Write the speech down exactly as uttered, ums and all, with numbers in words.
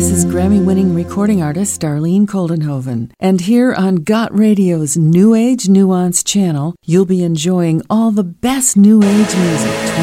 This is Grammy-winning recording artist Darlene Koldenhoven. And here on Got Radio's New Age Nuance channel, you'll be enjoying all the best New Age music